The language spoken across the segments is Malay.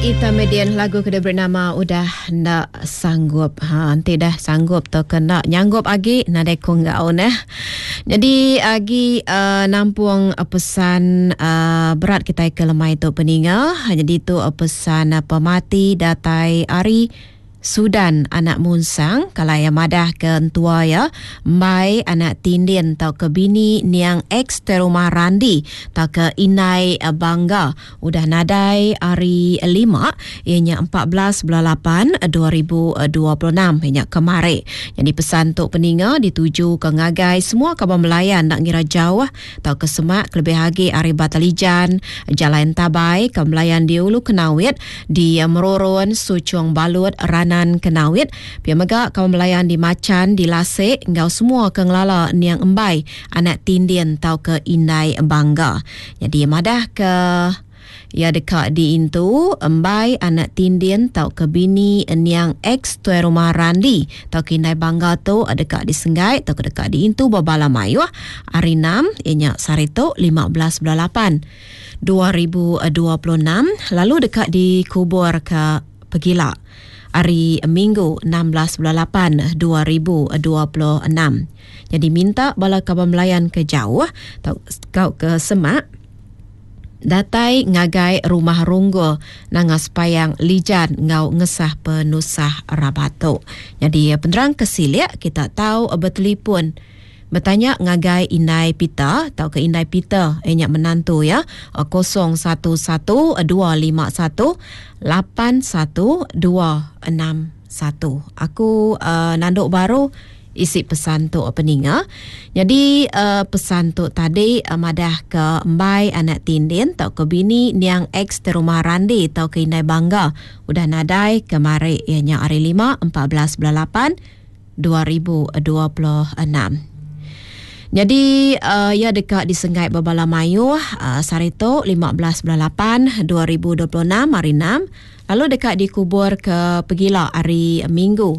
Ita Median lagu kedua bernama Udah Nak Sanggup. Nanti dah sanggup tu kena nyanggup agi nadai konggau nah. Jadi agi nampung pesan berat kita ke lemai tu peninga. Jadi tu pesan pemati datai Ari Sudan anak munsang kalau yang madah ke tua ya mai anak tindin tau ke bini niang ex terumah randi tau ke inai bangga udah nadai hari 5 ianya 14/8/2026 ianya kemari. Jadi pesan tok peninga dituju ke ngagai semua kawan melayan nak ngira jauh tau ke semak lebih lagi hari Batalijan Jalan Tabai ke melayan di Ulu Kenawit di Meroron Sucung Balut Rana Kenawit, pihak megak kaum melayan di Macan, di Lasik, engkau semua ke ngelala niang embai, anak tindin tau ke indai bangga. Jadi madah ke ya dekat di intu, embai anak tindin tau ke bini niang ex tuai rumah randi, tau ke indai bangga tu dekat di Senggai, tau ke dekat di intu babala mayuh, hari 6, ianya sarito 15/8/2026, lalu dekat di kubur ke Pegila. Hari Minggu 16/8/2026. Jadi minta bala kawan melayan ke jauh atau kau ke semak datai ngagai rumah runggo nangas payang lijan ngau ngesah penusah rabato. Jadi penerang kesilik kita tahu bertelefon bertanya ngagai inai pita atau ke inai pita enyak menantu ya 0112518161. Aku nanduk baru isi pesan tu peninga. Jadi pesan tu tadi madah ke embai anak tindin tau ke bini niang ex terumah randi tau ke inai bangga udah nadai kemari ianya hari 5 14/8/2026. Jadi ya dekat di Senggai Babala Mayu sarito 15/8/2026 hari 6. Lalu dekat di kubur ke Pegila hari Minggu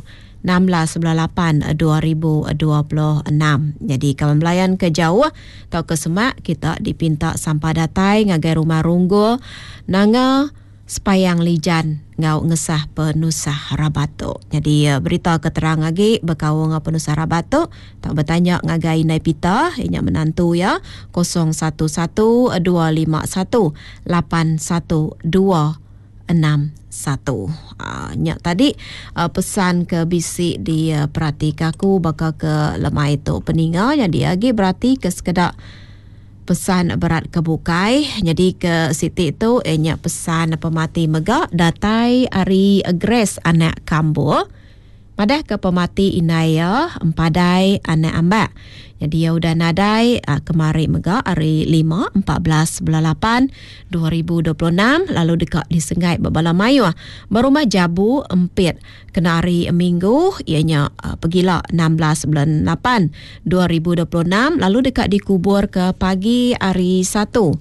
16/8/2026. Jadi kawan melayan ke jauh atau ke semak kita dipinta sampah datai ngagai rumah runggo nanga sepayang lijan ngau ngesah penusah rabato. Jadi berita keterang lagi berkawang penusah rabato tak bertanya ngagai nai pita inya menantu ya 0112818161. Nyak tadi pesan ke bisik di Pratikaku bakal ke lemai itu peninga. Jadi lagi berarti ke sekedar pesan berat kebukai. Jadi ke Siti tu ianya pesan pemati megak datai Ari Grace anak Kambo. Madah ke pemati inaya empadai anak ambak. Jadi ya udah nadai kemari megak hari 5 14/8/2026 lalu dekat di Senggai Babala Mayu berumah Jabu Empit kena hari Minggu ianya Pegila 16/8/2026 lalu dekat di kubur ke pagi hari 1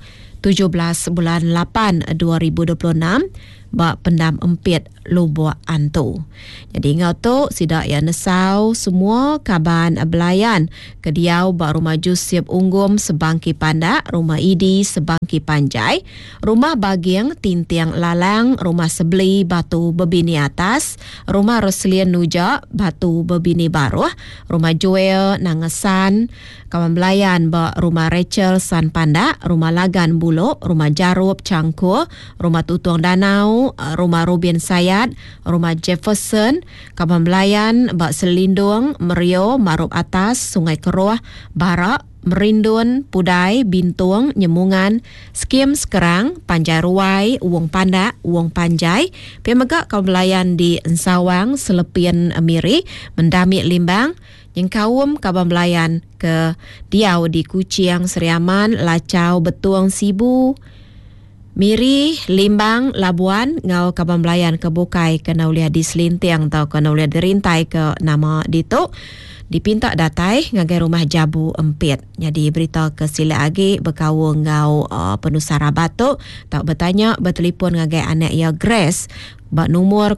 17/8/2026 bak pendam empit Lubuk Antu. Jadi ngau tu sidak ya nesau semua kaban belayan kediau bak rumah Jusip Unggum Sebangki Pandak, rumah Idi Sebangki Panjai, rumah Bagiang Tintiang Lalang, rumah Sebeli Batu Bebini Atas, rumah Roslien Nuja Batu Bebini Baruh, rumah Joel Nangesan, kawan belayan bak rumah Rachel San Pandak, rumah Lagan Buluk, rumah Jarub Cangkur, rumah Tutuang Danau, rumah Rubin Sayat, rumah Jefferson, kawan belayan bak Selindung, Merio, Marup Atas, Sungai Keruh, Barak, Merindun, Pudai, Bintung, Nyemungan, Skim Sekerang, Panjai Ruai, Uwong Pandak, Uwong Panjai, pemegak kawan belayan di Ensawang, Selepian Miri, Mendamik Limbang, Nyengkawum kawan belayan ke Diau di Kuciang Seriaman, Lacau Betuang Sibu, Miri, Limbang, Labuan, ngau kaban belayan ke Bukai ke naulia di Selintiang tau ke naulia derintai ke nama dito dipinta datai ngagai rumah Jabu Empit. Jadi berita ke sila agi berkawang ngau penusah rabato tak bertanya bertelefon ngagai anak ya Grace bak nomor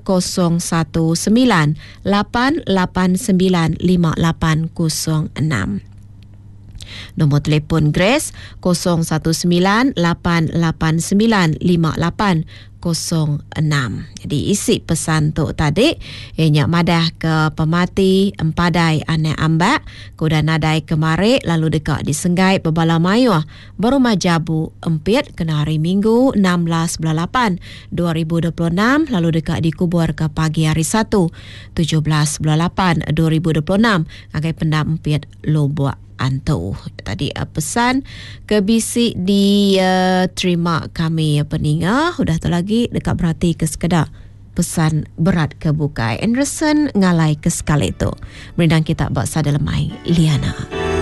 0198895806. Nombor telefon Grace 0198895806. Jadi isi pesan tu tadi ianya madah ke pemati empadai ane ambak kuda nadai kemari lalu dekat disenggai bebala mayuh baru majabu empiat kena hari Minggu 16 bulan 8 2026 lalu dekat dikubur ke pagi hari 1 17 bulan 8 2026 agai pendam empiat Lobuak Antu. Tadi pesan ke bisik di terima kami peninga. Udah tu lagi dekat berhati ke sekedar pesan berat ke bukai. Anderson ngalai ke sekali tu. Merindang kita baksa dalam mai Liana.